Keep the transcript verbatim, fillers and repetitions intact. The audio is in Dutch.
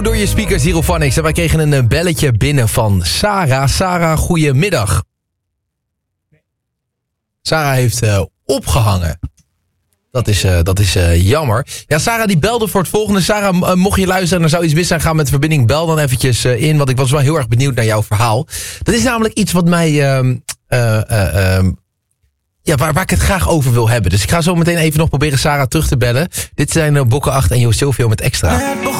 Door je speaker Zerophonics. En wij kregen een belletje binnen van Sarah. Sarah, goedemiddag. Sarah heeft uh, opgehangen. Dat is, uh, dat is uh, jammer. Ja, Sarah die belde voor het volgende. Sarah, uh, mocht je luisteren en er zou iets mis zijn, ga met de verbinding. Bel dan eventjes uh, in, want ik was wel heel erg benieuwd naar jouw verhaal. Dat is namelijk iets wat mij... Uh, uh, uh, uh, Ja, waar, waar ik het graag over wil hebben. Dus ik ga zo meteen even nog proberen Sarah terug te bellen. Dit zijn uh, Bokken acht en Jo Silvio met Extra.